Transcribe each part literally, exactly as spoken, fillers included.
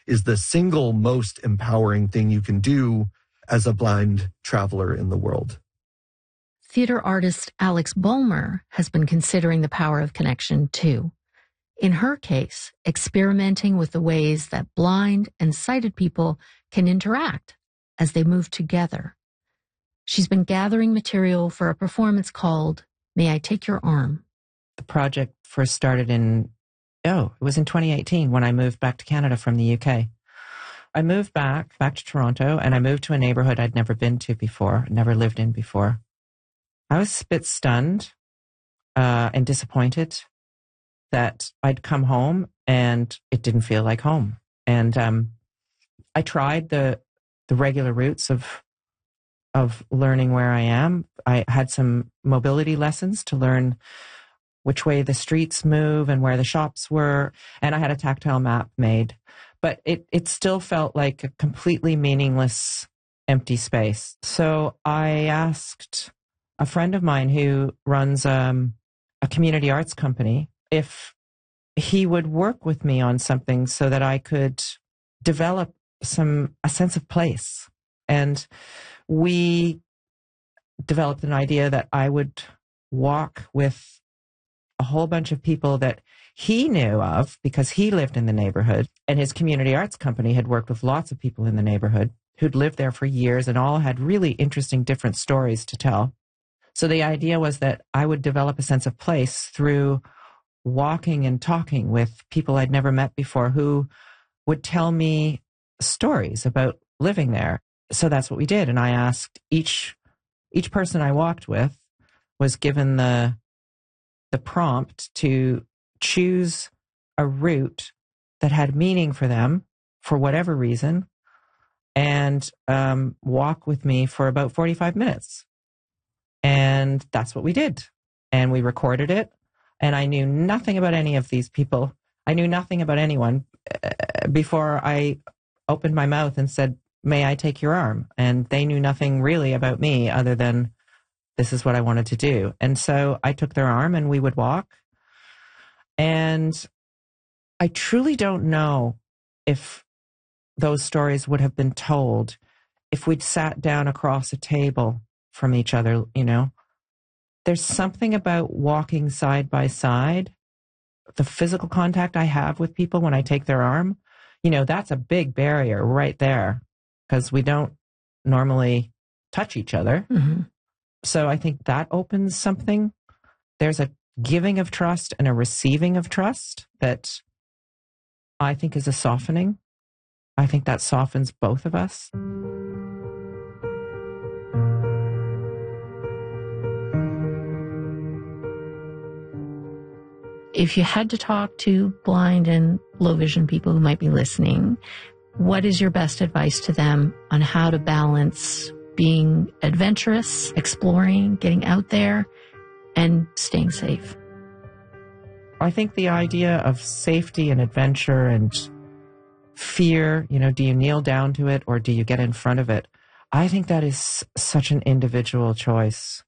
is the single most empowering thing you can do as a blind traveler in the world. Theater artist Alex Bulmer has been considering the power of connection too. In her case, experimenting with the ways that blind and sighted people can interact as they move together. She's been gathering material for a performance called May I Take Your Arm? The project first started in, oh, it was in twenty eighteen when I moved back to Canada from the U K. I moved back, back to Toronto, and I moved to a neighborhood I'd never been to before, never lived in before. I was a bit stunned uh, and disappointed that I'd come home and it didn't feel like home. And um, I tried the the regular routes of of learning where I am. I had some mobility lessons to learn which way the streets move and where the shops were. And I had a tactile map made. But it, it still felt like a completely meaningless, empty space. So I asked a friend of mine who runs um, a community arts company if he would work with me on something so that I could develop some a sense of place. And we developed an idea that I would walk with a whole bunch of people that he knew of because he lived in the neighborhood, and his community arts company had worked with lots of people in the neighborhood who'd lived there for years and all had really interesting different stories to tell. So the idea was that I would develop a sense of place through walking and talking with people I'd never met before who would tell me stories about living there. So that's what we did. And I asked each each person I walked with was given the the prompt to choose a route that had meaning for them for whatever reason and um, walk with me for about forty-five minutes. And that's what we did. And we recorded it. And I knew nothing about any of these people. I knew nothing about anyone uh, before I opened my mouth and said, may I take your arm? And they knew nothing really about me other than this is what I wanted to do. And so I took their arm and we would walk. And I truly don't know if those stories would have been told if we'd sat down across a table from each other, you know. There's something about walking side by side, the physical contact I have with people when I take their arm, you know, that's a big barrier right there because we don't normally touch each other. Mm-hmm. So I think that opens something. There's a giving of trust and a receiving of trust that I think is a softening. I think that softens both of us. If you had to talk to blind and low vision people who might be listening, what is your best advice to them on how to balance being adventurous, exploring, getting out there, and staying safe? I think the idea of safety and adventure and fear, you know, do you kneel down to it or do you get in front of it? I think that is such an individual choice.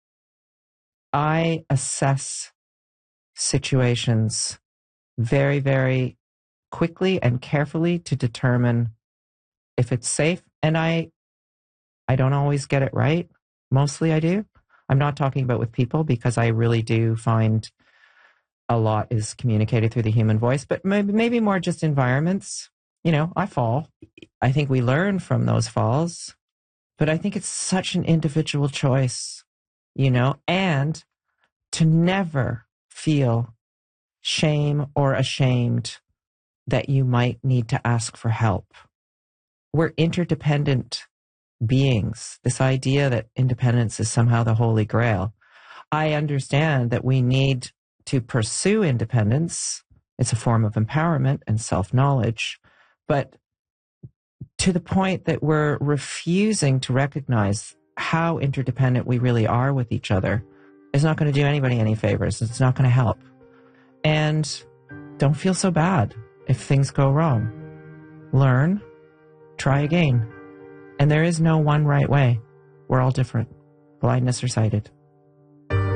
I assess situations very, very quickly and carefully to determine if it's safe. And I, I don't always get it right. Mostly I do. I'm not talking about with people because I really do find a lot is communicated through the human voice, but maybe, maybe more just environments. You know, I fall. I think we learn from those falls, but I think it's such an individual choice, you know, and to never feel shame or ashamed that you might need to ask for help. We're interdependent beings. This idea that independence is somehow the holy grail. I understand that we need to pursue independence. It's a form of empowerment and self-knowledge, but to the point that we're refusing to recognize how interdependent we really are with each other is not going to do anybody any favors. It's not going to help. And don't feel so bad if things go wrong. Learn, try again. And there is no one right way. We're all different, blindness or sighted.